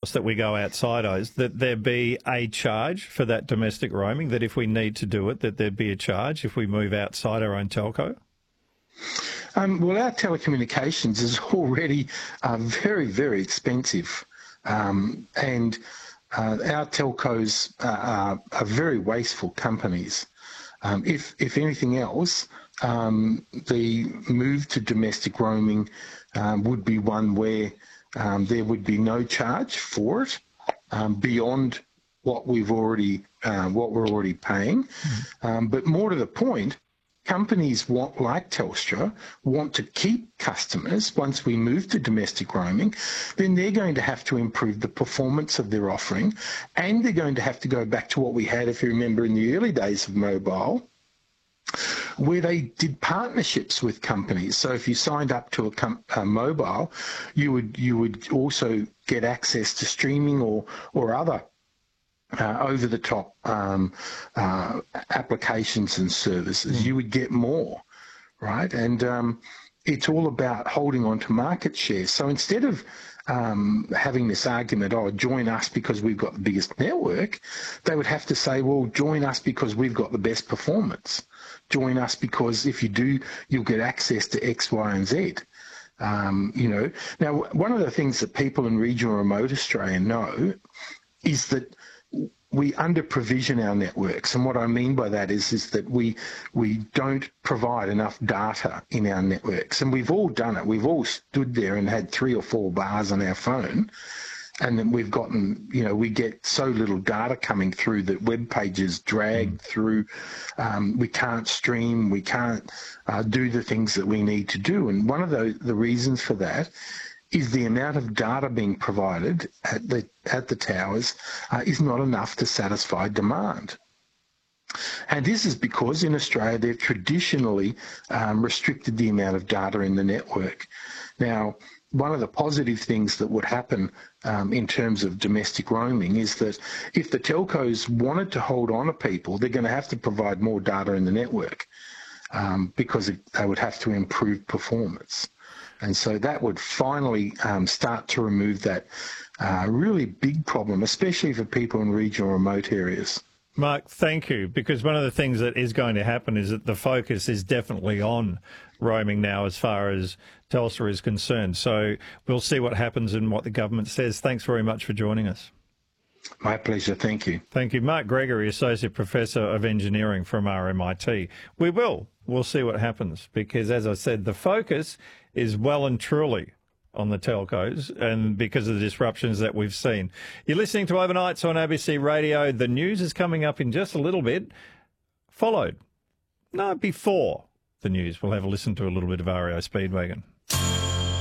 that we go outside Oz, that there be a charge for that domestic roaming, that if we need to do it, that there'd be a charge if we move outside our own telco? Well, our telecommunications is already very, very expensive. And our telcos are very wasteful companies. If anything else, the move to domestic roaming would be one where there would be no charge for it beyond what we're already paying. But more to the point, companies like Telstra want to keep customers. Once we move to domestic roaming, then they're going to have to improve the performance of their offering, and they're going to have to go back to what we had, if you remember, in the early days of mobile, where they did partnerships with companies. So if you signed up to a mobile, you would also get access to streaming or other over-the-top applications and services. You would get more, right? And it's all about holding on to market share. So instead of having this argument, join us because we've got the biggest network, they would have to say, well, join us because we've got the best performance. Join us because if you do, you'll get access to X, Y, and Z. Now, one of the things that people in regional remote Australia know is that we under-provision our networks. And what I mean by that is that we don't provide enough data in our networks. And we've all done it. We've all stood there and had 3 or 4 bars on our phone. And then we've gotten, we get so little data coming through that web pages drag through. We can't stream. We can't do the things that we need to do. And one of the reasons for that is the amount of data being provided at the towers is not enough to satisfy demand. And this is because in Australia they've traditionally restricted the amount of data in the network. Now, one of the positive things that would happen in terms of domestic roaming is that if the telcos wanted to hold on to people, they're going to have to provide more data in the network because they would have to improve performance. And so that would finally start to remove that really big problem, especially for people in regional remote areas. Mark, thank you, because one of the things that is going to happen is that the focus is definitely on roaming now as far as Telstra is concerned. So we'll see what happens and what the government says. Thanks very much for joining us. My pleasure. Thank you. Thank you. Mark Gregory, Associate Professor of Engineering from RMIT. We'll see what happens because, as I said, the focus is well and truly on the telcos and because of the disruptions that we've seen. You're listening to Overnights on ABC Radio. The news is coming up in just a little bit, before the news. We'll have a listen to a little bit of REO Speedwagon.